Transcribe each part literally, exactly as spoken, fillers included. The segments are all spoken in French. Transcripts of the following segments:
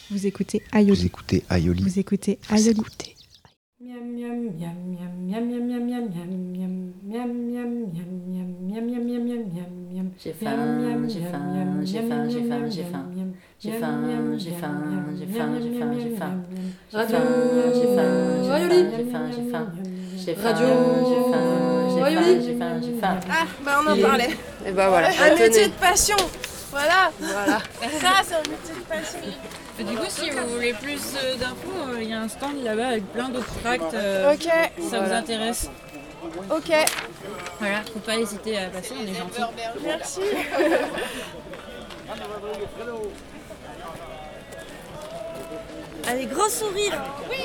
Vous écoutez Vous Aioli. écoutez Aioli. Vous écoutez Aioli. Miam miam miam miam miam miam miam miam miam miam miam miam miam miam miam miam miam miam. J'ai faim, j'ai faim, j'ai faim, j'ai faim, j'ai faim. J'ai faim, j'ai faim, j'ai faim, j'ai faim, j'ai faim. Radio J'ai faim, j'ai Aioli. faim, j'ai faim, j'ai faim. J'ai faim, Radio j'ai faim, j'ai Aioli. faim, j'ai faim, j'ai faim. Ah, bah on en parlait. Et bah voilà, Un tenez. métier de passion. Voilà. Voilà. Ça, c'est un métier de passion. Et du coup, si vous voulez plus euh, d'infos, il euh, y a un stand là-bas avec plein d'autres tracts. Euh, Ok. si ça vous intéresse. Ok. Voilà, faut pas hésiter à passer, on est gentils. Merci. Allez, gros sourire.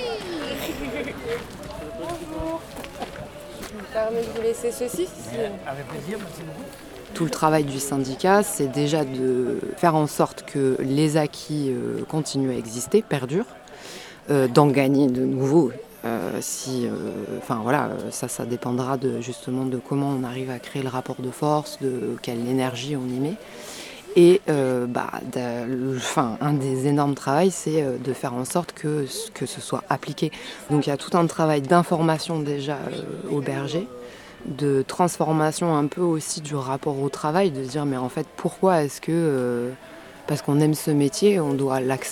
Je me permets de vous laisser ceci. Tout le travail du syndicat, c'est déjà de faire en sorte que les acquis euh, continuent à exister, perdurent, euh, d'en gagner de nouveaux. Euh, si, euh, enfin voilà, ça, ça dépendra de, justement de comment on arrive à créer le rapport de force, de quelle énergie on y met. Et euh, bah, de, enfin, un des énormes travaux, c'est de faire en sorte que, que ce soit appliqué. Donc il y a tout un travail d'information déjà euh, au berger, de transformation un peu aussi du rapport au travail, de se dire mais en fait pourquoi est-ce que, euh, parce qu'on aime ce métier, on doit l'accepter.